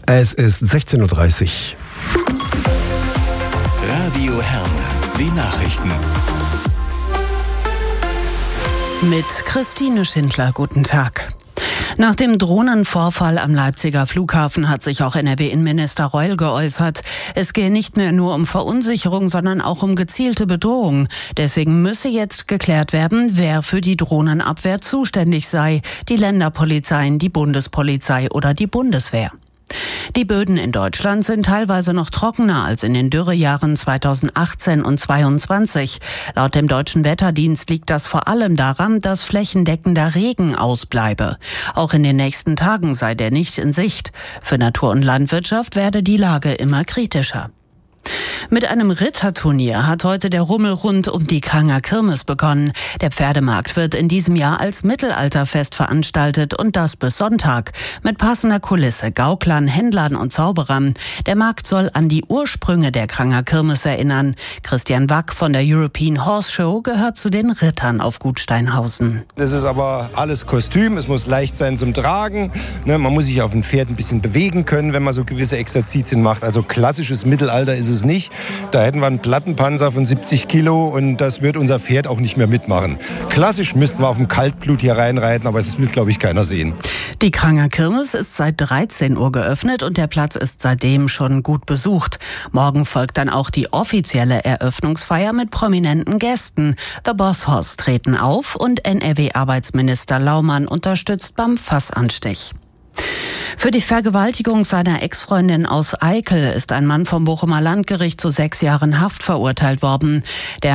Es ist 16:30 Uhr. Radio Herne, die Nachrichten. Mit Christine Schindler, guten Tag. Nach dem Drohnenvorfall am Leipziger Flughafen hat sich auch NRW-Innenminister Reul geäußert. Es gehe nicht mehr nur um Verunsicherung, sondern auch um gezielte Bedrohung. Deswegen müsse jetzt geklärt werden, wer für die Drohnenabwehr zuständig sei. Die Länderpolizeien, die Bundespolizei oder die Bundeswehr. Die Böden in Deutschland sind teilweise noch trockener als in den Dürrejahren 2018 und 2022. Laut dem Deutschen Wetterdienst liegt das vor allem daran, dass flächendeckender Regen ausbleibe. Auch in den nächsten Tagen sei der nicht in Sicht. Für Natur und Landwirtschaft werde die Lage immer kritischer. Mit einem Ritterturnier hat heute der Rummel rund um die Kranger Kirmes begonnen. Der Pferdemarkt wird in diesem Jahr als Mittelalterfest veranstaltet und das bis Sonntag. Mit passender Kulisse, Gauklern, Händlern und Zauberern. Der Markt soll an die Ursprünge der Kranger Kirmes erinnern. Christian Wack von der European Horse Show gehört zu den Rittern auf Gut Steinhausen. Das ist aber alles Kostüm, es muss leicht sein zum Tragen. Man muss sich auf dem Pferd ein bisschen bewegen können, wenn man so gewisse Exerzitien macht. Also klassisches Mittelalter ist es nicht. Da hätten wir einen Plattenpanzer von 70 Kilo und das wird unser Pferd auch nicht mehr mitmachen. Klassisch müssten wir auf dem Kaltblut hier reinreiten, aber das will, glaube ich, keiner sehen. Die Kranger Kirmes ist seit 13 Uhr geöffnet und der Platz ist seitdem schon gut besucht. Morgen folgt dann auch die offizielle Eröffnungsfeier mit prominenten Gästen. The Boss Hoss treten auf und NRW-Arbeitsminister Laumann unterstützt beim Fassanstich. Für die Vergewaltigung seiner Ex-Freundin aus Eickel ist ein Mann vom Bochumer Landgericht zu 6 Jahren Haft verurteilt worden. Der